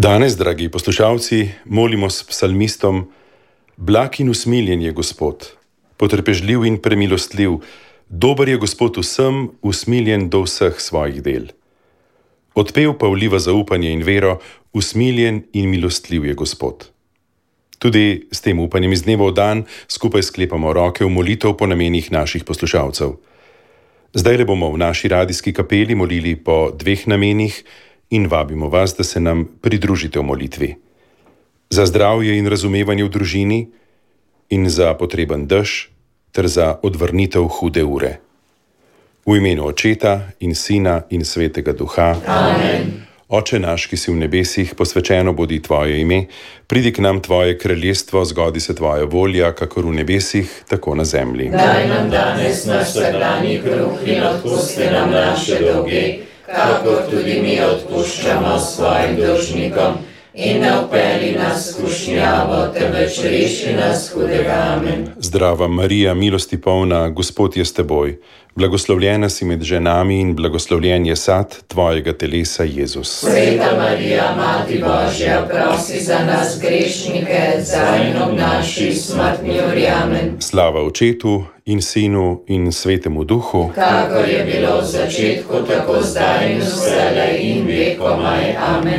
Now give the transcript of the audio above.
Danes, dragi poslušalci, molimo s psalmistom: Blag in usmiljen je Gospod, potrpežljiv in premilostljiv, dober je Gospod vsem, usmiljen do vseh svojih del. Odpev pa vliva zaupanje in vero, usmiljen in milostljiv je Gospod. Tudi s tem upanjem iz dneva v dan skupaj sklepamo roke v molitev po namenih naših poslušalcev. Zdaj le bomo v naši radijski kapeli molili po 2 namenih in vabimo vas, da se nam pridružite v molitvi. Za zdravje in razumevanje v družini in za potreben dež ter za odvrnitev hude ure. V imenu Očeta in Sina in Svetega Duha. Amen. Oče naš, ki si v nebesih, posvečeno bodi tvoje ime, pridi k nam tvoje kraljestvo, zgodi se tvoja volja, kakor v nebesih, tako na zemlji. Daj nam danes naš vsakdanji kruh in odpusti nam naše dolge, kakor tudi mi odpuščamo svojim dolžnikom. In ne vpelji nas v skušnjavo, temveč reši nas hudega. Amen. Zdrava Marija, milosti polna, Gospod je s teboj. Blagoslovljena si med ženami in blagoslovljen je sad tvojega telesa, Jezus. Sveta Marija, Mati Božja, prosi za nas grešnike, zdaj in ob naši smrtni uri. Amen. Slava Očetu in Sinu in Svetemu Duhu, kakor je bilo v začetku, tako zdaj in vselej in vekomaj. Amen.